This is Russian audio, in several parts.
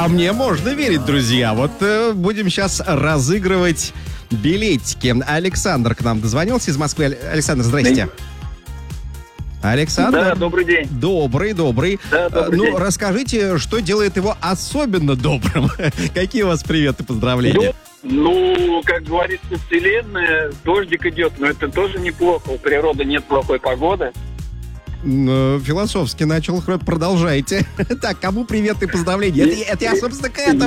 А мне можно верить, друзья. Вот будем сейчас разыгрывать билетики. Александр к нам дозвонился из Москвы. Александр, здрасте. Александр? Да, добрый день. Добрый. Да, добрый день. Расскажите, что делает его особенно добрым? Какие у вас приветы, поздравления? Ну, как говорится, вселенная, дождик идет, но это тоже неплохо. У природы нет плохой погоды. Философски начал, продолжайте. Так, кому привет и поздравления? Это я, собственно, к этому.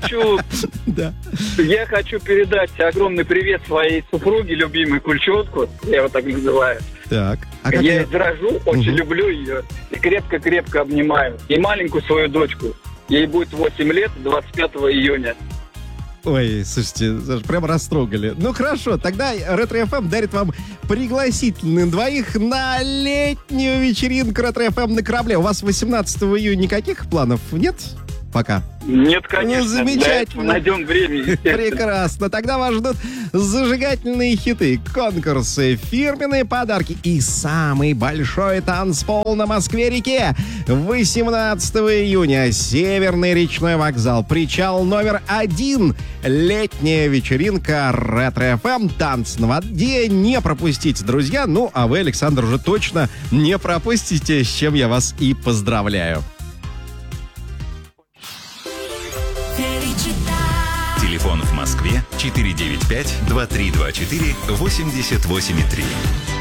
Я хочу передать огромный привет своей супруге, любимой Кульчонку, я его так называю. Так. Я ее дорожу, очень люблю ее и крепко-крепко обнимаю. И маленькую свою дочку. Ей будет 8 лет, 25 июня. Ой, слушайте, прям растрогали. Ну хорошо, тогда Ретро-ФМ дарит вам пригласительные двоих на летнюю вечеринку Ретро-ФМ на корабле. У вас 18 июня никаких планов нет пока? Нет, конечно. Ну, замечательно. Найдем время. Прекрасно. Тогда вас ждут зажигательные хиты, конкурсы, фирменные подарки и самый большой танцпол на Москве-реке. 18 июня. Северный речной вокзал. Причал номер 1. Летняя вечеринка Ретро-ФМ. Танц на воде. Не пропустите, друзья. Ну, а вы, Александр, уже точно не пропустите, с чем я вас и поздравляю. Телефон в Москве 495-2324-88,3.